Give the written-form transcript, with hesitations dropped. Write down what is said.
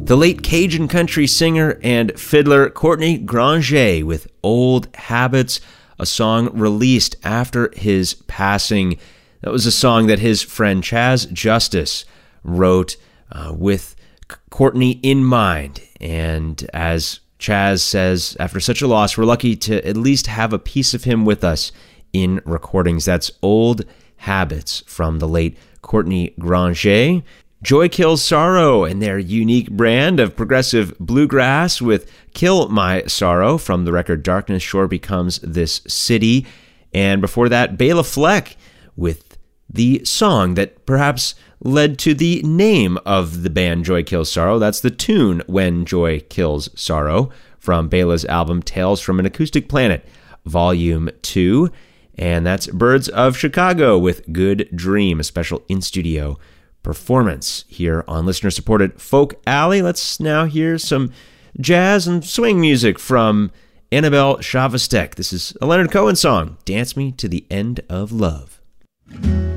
The late Cajun country singer and fiddler Courtney Granger with Old Habits, a song released after his passing. That was a song that his friend Chaz Justice wrote with Courtney in mind. And as Chaz says, after such a loss, we're lucky to at least have a piece of him with us in recordings. That's Old Habits from the late Courtney Granger. Joy Kills Sorrow and their unique brand of progressive bluegrass with Kill My Sorrow from the record Darkness Sure Becomes This City. And before that, Bela Fleck with the song that perhaps led to the name of the band Joy Kills Sorrow. That's the tune When Joy Kills Sorrow from Bela's album Tales from an Acoustic Planet, Volume 2. And that's Birds of Chicago with Good Dream, a special in-studio performance here on listener-supported Folk Alley. Let's now hear some jazz and swing music from Annabelle Shavastek. This is a Leonard Cohen song, Dance Me to the End of Love.